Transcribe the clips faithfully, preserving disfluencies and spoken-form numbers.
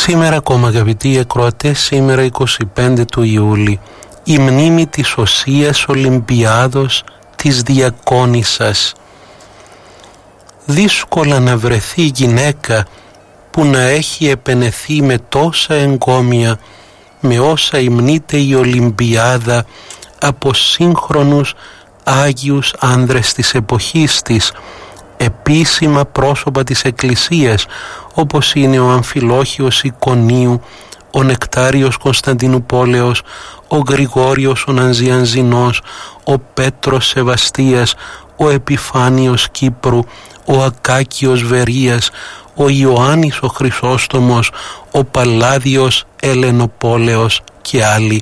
Σήμερα ακόμα, αγαπητοί ακροατές, σήμερα είκοσι πέντε του Ιούλη, η μνήμη της Οσίας Ολυμπιάδος της Διακόνισσας. Δύσκολα να βρεθεί γυναίκα που να έχει επενεθεί με τόσα εγκόμια, με όσα υμνείται η Ολυμπιάδα από σύγχρονους Άγιους άνδρες της εποχής της, επίσημα πρόσωπα της Εκκλησίας, όπως είναι ο Αμφιλόχιος Εικονίου, ο Νεκτάριος Κωνσταντινουπόλεως, ο Γρηγόριος ο Νανζιανζινός, ο Πέτρος Σεβαστίας, ο Επιφάνιος Κύπρου, ο Ακάκιος Βερίας, ο Ιωάννης ο Χρυσόστομος, ο Παλάδιος Ελενοπόλεως και άλλοι.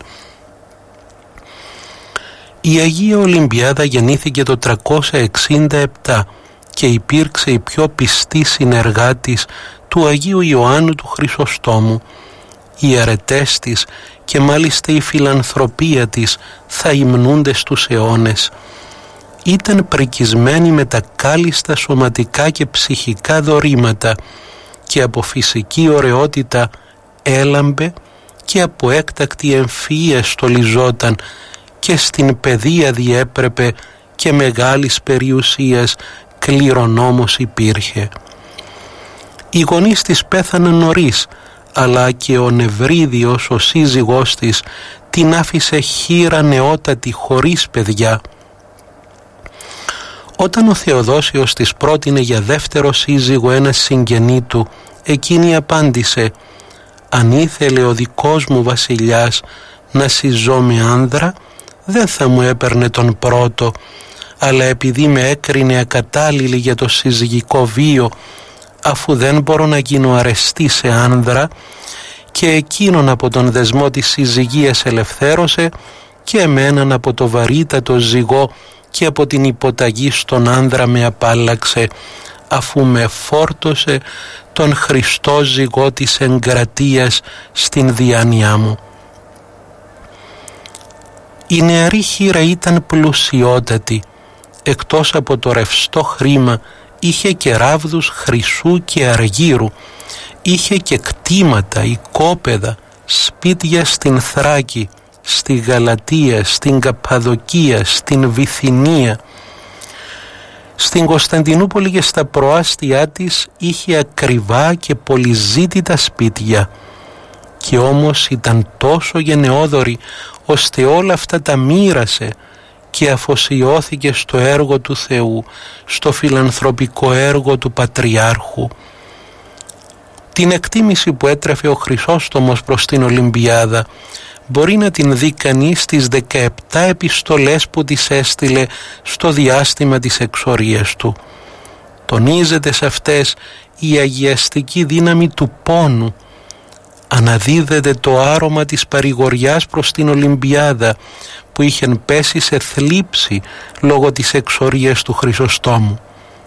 Η Αγία Ολυμπιάδα γεννήθηκε το τριακόσια εξήντα επτά και υπήρξε η πιο πιστή συνεργάτης του Αγίου Ιωάννου του Χρυσοστόμου. Οι αρετές της και μάλιστα η φιλανθρωπία της θα υμνούνται στους αιώνες. Ήταν πρικισμένη με τα κάλλιστα σωματικά και ψυχικά δωρήματα και από φυσική ωραιότητα έλαμπε και από έκτακτη εμφυΐα στολιζόταν και στην παιδεία διέπρεπε και μεγάλης περιουσίας κληρονόμος υπήρχε. Οι γονείς της πέθαναν νωρίς, αλλά και ο Νευρίδιος, ο σύζυγός της, την άφησε χήρα νεότατη χωρίς παιδιά. Όταν ο Θεοδόσιος της πρότεινε για δεύτερο σύζυγο ένα συγγενή του, εκείνη απάντησε: «Αν ήθελε ο δικός μου βασιλιάς να συζώ με άνδρα, δεν θα μου έπαιρνε τον πρώτο, αλλά επειδή με έκρινε ακατάλληλη για το συζυγικό βίο, αφού δεν μπορώ να γίνω αρεστή σε άνδρα, και εκείνον από τον δεσμό της συζυγίας ελευθέρωσε και εμέναν από το βαρύτατο ζυγό και από την υποταγή στον άνδρα με απάλλαξε, αφού με φόρτωσε τον Χριστό ζυγό της εγκρατείας στην διάνοιά μου». Η νεαρή χήρα ήταν πλουσιότατη. Εκτός από το ρευστό χρήμα είχε και ράβδους χρυσού και αργύρου, είχε και κτήματα, οικόπεδα, σπίτια στην Θράκη, στη Γαλατία, στην Καπαδοκία, στην Βυθινία. Στην Κωνσταντινούπολη και στα προάστια της είχε ακριβά και πολυζήτητα σπίτια, και όμως ήταν τόσο γενναιόδορη ώστε όλα αυτά τα μοίρασε και αφοσιώθηκε στο έργο του Θεού, στο φιλανθρωπικό έργο του Πατριάρχου. Την εκτίμηση που έτρεφε ο Χρυσόστομος προς την Ολυμπιάδα μπορεί να την δει κανείς στις δεκαεπτά επιστολές που της έστειλε στο διάστημα της εξορίας του. Τονίζεται σε αυτές η αγιαστική δύναμη του πόνου. Αναδίδεται το άρωμα της παρηγοριάς προς την Ολυμπιάδα που είχεν πέσει σε θλίψη λόγω της εξορίας του Χρυσοστόμου.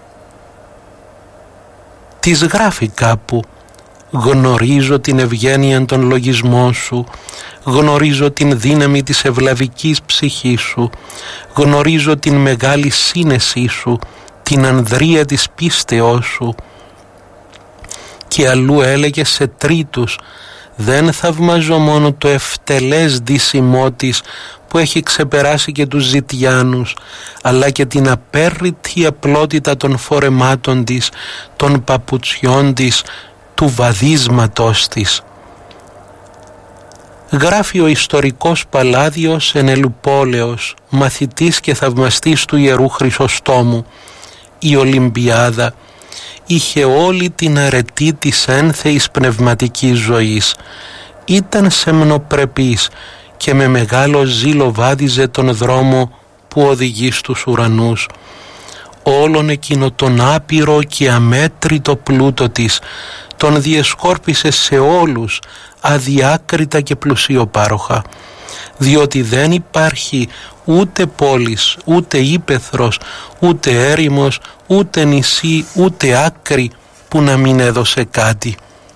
Της γράφει κάπου: «Γνωρίζω την ευγένεια των λογισμών σου, γνωρίζω την δύναμη της ευλαβικής ψυχής σου, γνωρίζω την μεγάλη σύνεσή σου, την ανδρεία της πίστεώς σου». Και αλλού έλεγε σε τρίτους: «Δεν θαυμάζω μόνο το ευτελές δύσιμό της που έχει ξεπεράσει και τους ζητιάνους, αλλά και την απέρριτη απλότητα των φορεμάτων της, των παπουτσιών της, του βαδίσματος της». Γράφει ο ιστορικός Παλάδιος Ενελουπόλεως, μαθητής και θαυμαστής του Ιερού Χρυσοστόμου: «Η Ολυμπιάδα είχε όλη την αρετή της ένθεης πνευματικής ζωής. Ήταν σεμνοπρεπής και με μεγάλο ζήλο βάδιζε τον δρόμο που οδηγεί στους ουρανούς. Όλον εκείνο τον άπειρο και αμέτρητο πλούτο της τον διεσκόρπισε σε όλους αδιάκριτα και πλουσιοπάροχα, διότι δεν υπάρχει ούτε πόλης, ούτε ύπαιθρος, ούτε έρημος, ούτε νησί, ούτε άκρη που να μην έδωσε κάτι.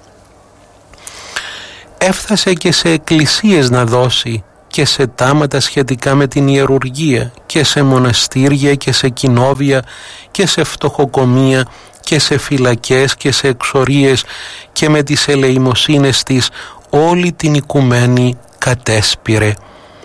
Έφτασε και σε εκκλησίες να δώσει και σε τάματα σχετικά με την ιερουργία και σε μοναστήρια και σε κοινόβια και σε φτωχοκομεία και σε φυλακές και σε εξορίες και με τις ελεημοσύνες της όλη την οικουμένη κατέσπηρε.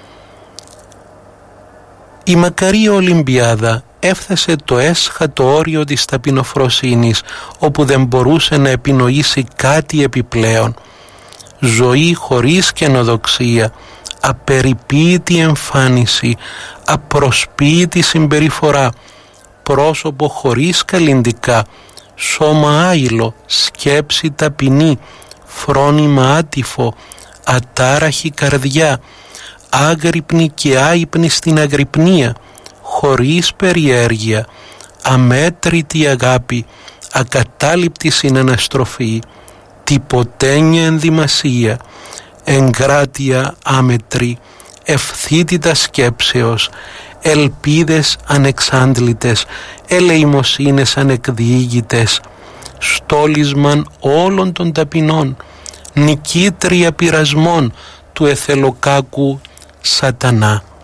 Η μακαρία Ολυμπιάδα έφτασε το έσχατο όριο της ταπεινοφροσύνης, όπου δεν μπορούσε να επινοήσει κάτι επιπλέον. Ζωή χωρίς καινοδοξία, απεριποίητη εμφάνιση, απροσποίητη συμπεριφορά, πρόσωπο χωρίς καλλυντικά, σώμα άειλο, σκέψη ταπεινή, φρόνημα άτυφο, ατάραχη καρδιά, άγρυπνη και άυπνη στην αγρυπνία, χωρίς περιέργεια, αμέτρητη αγάπη, ακατάληπτη συναναστροφή, τυποτένια ενδυμασία, εγκράτεια άμετρη, ευθύτητα σκέψεως, ελπίδες ανεξάντλητες, ελεημοσύνες ανεκδιήγητες, στόλισμαν όλων των ταπεινών, νικήτρια πειρασμών του εθελοκάκου σατανά.